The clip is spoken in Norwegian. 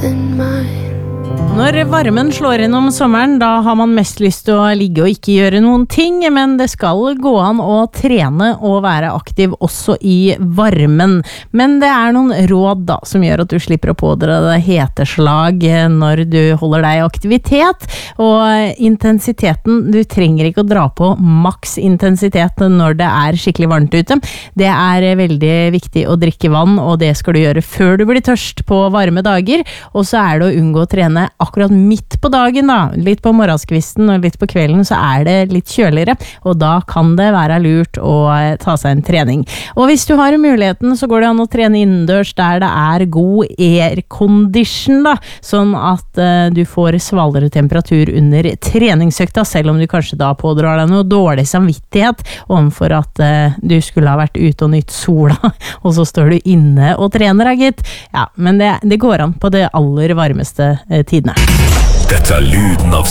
than mine. Når varmen slår inn om sommeren, da har man mest lyst til å ligge og ikke gjøre noen ting, men det skal gå an å trene og være aktiv også i varmen. Men det er noen råd da, som gjør at du slipper å pådra deg heteslag når du holder deg i aktivitet, og intensiteten, du trenger ikke å dra på maks intensitet når det er skikkelig varmt ute. Det er veldig viktig å drikke vann, og det skal du gjøre før du blir tørst på varme dager, og så er det å unngå å trene akkurat midt på dagen da, litt på morgenskvisten og litt på kvelden så er det litt kjøligere, og da kan det være lurt å ta seg en trening. Og hvis du har muligheten så går det an å trene innendørs der det er god aircondition da, sånn at du får svalere temperatur under treningsøkta, selv om du kanskje da pådrar deg noe dårlig samvittighet overfor at du skulle ha vært ute og nytt sola, og så står du inne og trener, gitt. Ja, men det går an på det aller varmeste tidene. Dette er lyden av